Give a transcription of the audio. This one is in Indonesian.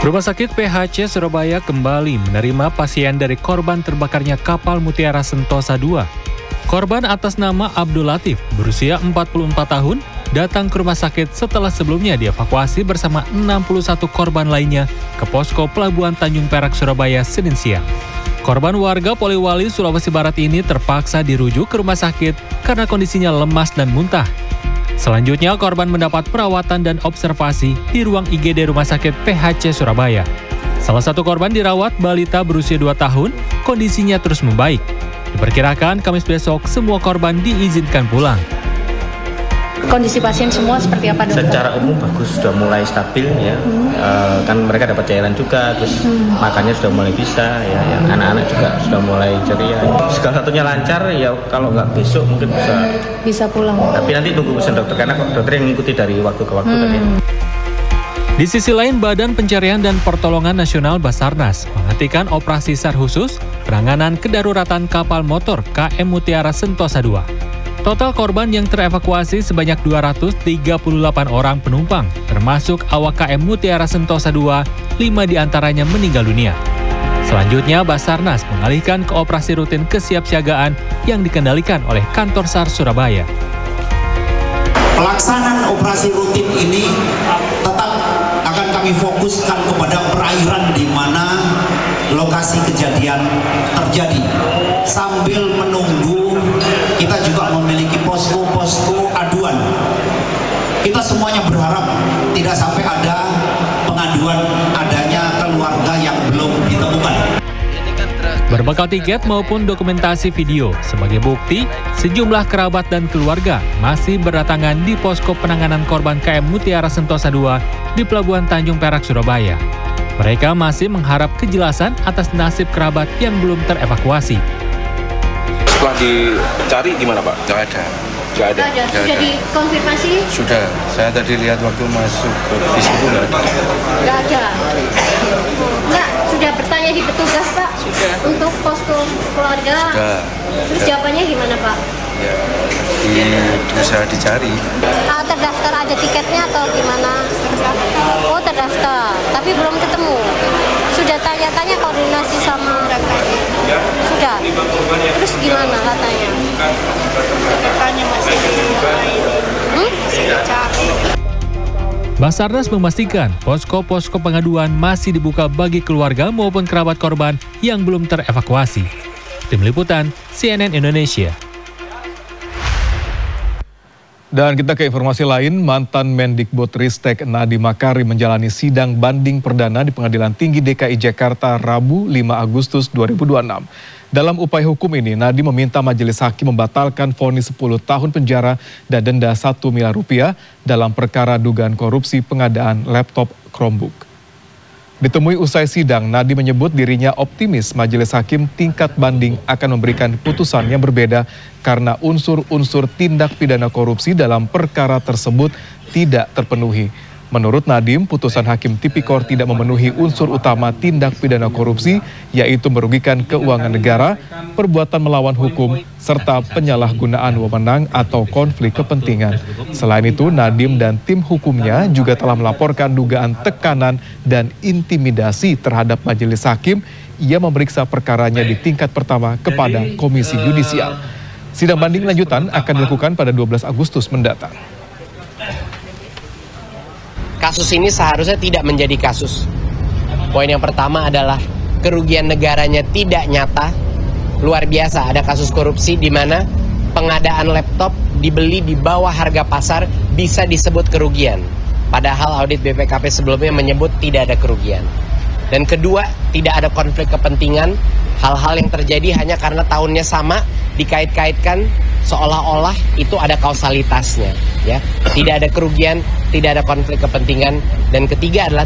Rumah sakit PHC Surabaya kembali menerima pasien dari korban terbakarnya kapal Mutiara Sentosa II. Korban atas nama Abdul Latif, berusia 44 tahun, datang ke rumah sakit setelah sebelumnya dievakuasi bersama 61 korban lainnya ke posko Pelabuhan Tanjung Perak, Surabaya, Senin siang. Korban warga Poliwali, Sulawesi Barat ini terpaksa dirujuk ke rumah sakit karena kondisinya lemas dan muntah. Selanjutnya, korban mendapat perawatan dan observasi di ruang IGD Rumah Sakit PHC Surabaya. Salah satu korban dirawat balita berusia 2 tahun, kondisinya terus membaik. Diperkirakan Kamis besok semua korban diizinkan pulang. Kondisi pasien semua seperti apa, dokter? Secara umum bagus, sudah mulai stabil ya. Kan mereka dapat cairan juga, terus makannya sudah mulai bisa ya. Anak-anak juga sudah mulai ceria. Segala satunya lancar ya, kalau nggak besok mungkin bisa pulang. Tapi nanti tunggu pesan dokter, karena dokter yang mengikuti dari waktu ke waktu tadi. Di sisi lain, Badan Pencarian dan Pertolongan Nasional Basarnas menghentikan operasi SAR khusus penanganan kedaruratan kapal motor KM Mutiara Sentosa II. Total korban yang terevakuasi sebanyak 238 orang penumpang, termasuk awak KM Mutiara Sentosa II, 5 diantaranya meninggal dunia. Selanjutnya, Basarnas mengalihkan ke operasi rutin kesiapsiagaan yang dikendalikan oleh Kantor SAR Surabaya. Pelaksanaan operasi rutin ini tetap akan kami fokuskan kepada perairan di mana lokasi kejadian terjadi. Sambil menunggu, kita juga memiliki posko-posko aduan. Kita semuanya berharap tidak sampai ada pengaduan adanya keluarga yang belum ditemukan. Berbekal tiket maupun dokumentasi video, sebagai bukti, sejumlah kerabat dan keluarga masih berdatangan di posko penanganan korban KM Mutiara Sentosa II di Pelabuhan Tanjung Perak, Surabaya. Mereka masih mengharap kejelasan atas nasib kerabat yang belum terevakuasi. Setelah dicari gimana, Pak? Nggak ada. Sudah dikonfirmasi? Sudah. Saya tadi lihat waktu masuk ke bis itu nggak ada. Nggak ada. Nggak, sudah bertanya di petugas, Pak? Sudah. Untuk posko keluarga? Sudah. Terus jawabannya gimana, Pak? Ya, berusaha dicari. Terdaftar ada tiketnya atau gimana? Oh, terdaftar, tapi belum ketemu. Sudah tanya-tanya koordinasi sama sudah. Terus gimana katanya? Katanya masih dicari. Basarnas memastikan posko-posko pengaduan masih dibuka bagi keluarga maupun kerabat korban yang belum terevakuasi. Tim Liputan, CNN Indonesia. Dan kita ke informasi lain, mantan Mendikbudristek Nadiem Makarim menjalani sidang banding perdana di Pengadilan Tinggi DKI Jakarta Rabu 5 Agustus 2026. Dalam upaya hukum ini, Nadiem meminta majelis hakim membatalkan vonis 10 tahun penjara dan denda 1 miliar rupiah dalam perkara dugaan korupsi pengadaan laptop Chromebook. Ditemui usai sidang, Nadiem menyebut dirinya optimis majelis hakim tingkat banding akan memberikan putusan yang berbeda karena unsur-unsur tindak pidana korupsi dalam perkara tersebut tidak terpenuhi. Menurut Nadiem, putusan Hakim Tipikor tidak memenuhi unsur utama tindak pidana korupsi, yaitu merugikan keuangan negara, perbuatan melawan hukum, serta penyalahgunaan wewenang atau konflik kepentingan. Selain itu, Nadiem dan tim hukumnya juga telah melaporkan dugaan tekanan dan intimidasi terhadap majelis hakim. Ia memeriksa perkaranya di tingkat pertama kepada Komisi Yudisial. Sidang banding lanjutan akan dilakukan pada 12 Agustus mendatang. Kasus ini seharusnya tidak menjadi kasus. Poin yang pertama adalah kerugian negaranya tidak nyata. Luar biasa, ada kasus korupsi di mana pengadaan laptop dibeli di bawah harga pasar bisa disebut kerugian. Padahal audit BPKP sebelumnya menyebut tidak ada kerugian. Dan kedua, tidak ada konflik kepentingan. Hal-hal yang terjadi hanya karena tahunnya sama, dikait-kaitkan seolah-olah itu ada kausalitasnya, ya. Tidak ada kerugian, tidak ada konflik kepentingan. Dan ketiga adalah